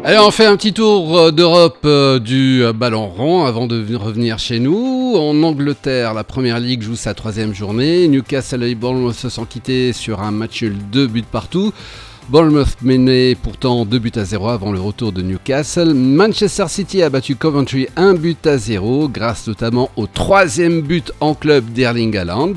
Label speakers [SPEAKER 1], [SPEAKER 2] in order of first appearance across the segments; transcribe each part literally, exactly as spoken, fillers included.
[SPEAKER 1] Allez, on fait un petit tour d'Europe euh, du ballon rond avant de revenir chez nous. En Angleterre, la Première Ligue joue sa troisième journée. Newcastle et Bournemouth se sont quittés sur un match nul, deux buts partout. Bournemouth menait pourtant deux buts à zéro avant le retour de Newcastle. Manchester City a battu Coventry un but à zéro grâce notamment au troisième but en club d'Erling Haaland.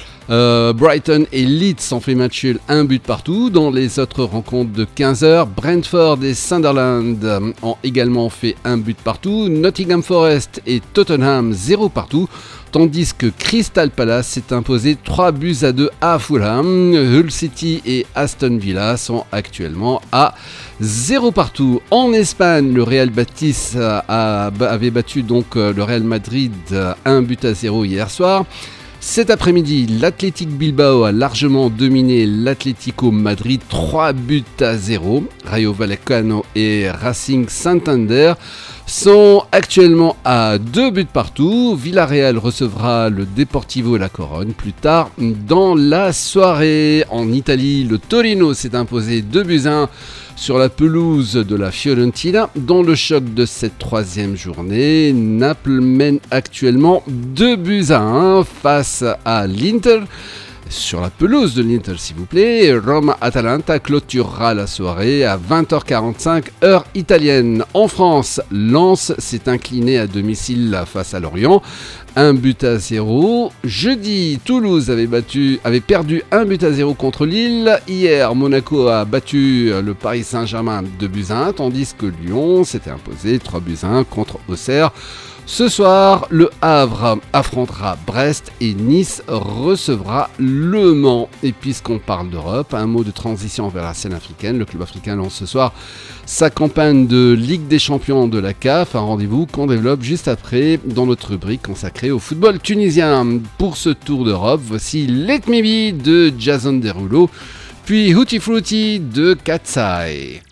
[SPEAKER 1] Euh, Brighton et Leeds ont fait match nul, un but partout. Dans les autres rencontres de quinze heures, Brentford et Sunderland ont également fait un but partout. Nottingham Forest et Tottenham zéro partout. Tandis que Crystal Palace s'est imposé trois buts à deux à Fulham. Hull City et Aston Villa sont actuellement à zéro partout. En Espagne, le Real Betis a, avait battu donc le Real Madrid un but à zéro hier soir. Cet après-midi, l'Athletic Bilbao a largement dominé l'Atlético Madrid, trois buts à zéro. Rayo Vallecano et Racing Santander sont actuellement à deux buts partout. Villarreal recevra le Deportivo La Corogne plus tard dans la soirée. En Italie, le Torino s'est imposé deux buts à un sur la pelouse de la Fiorentina. Dans le choc de cette troisième journée, Naples mène actuellement deux buts à un face à l'Inter. Sur la pelouse de l'Inter, s'il vous plaît, Roma-Atalanta clôturera la soirée à vingt heures quarante-cinq, heure italienne. En France, Lens s'est incliné à domicile face à Lorient, un but à zéro. Jeudi, Toulouse avait, battu, avait perdu un but à zéro contre Lille. Hier, Monaco a battu le Paris Saint-Germain deux buts à un, tandis que Lyon s'était imposé trois buts à un contre Auxerre. Ce soir, le Havre affrontera Brest et Nice recevra Le Mans. Et puisqu'on parle d'Europe, un mot de transition vers la scène africaine. Le club africain lance ce soir sa campagne de Ligue des Champions de la C A F. Un rendez-vous qu'on développe juste après dans notre rubrique consacrée au football tunisien. Pour ce tour d'Europe, voici Let Me Be de Jason Derulo, puis Hootie Fruity de Katsai.